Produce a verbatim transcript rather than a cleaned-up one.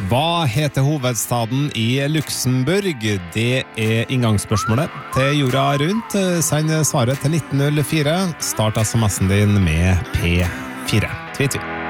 Hva heter hovedstaden i Luxemburg? Det er inngangsspørsmålet til jorda rundt. Send svaret til nitten null fire. Start sms'en din med P fire. Tvi-tvi.